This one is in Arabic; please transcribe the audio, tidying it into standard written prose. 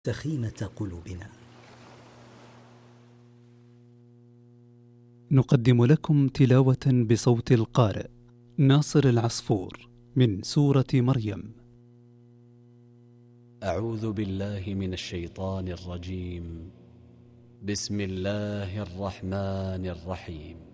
سخيمة قلوبنا. نقدم لكم تلاوة بصوت القارئ ناصر العصفور من سورة مريم. أعوذ بالله من الشيطان الرجيم. بسم الله الرحمن الرحيم.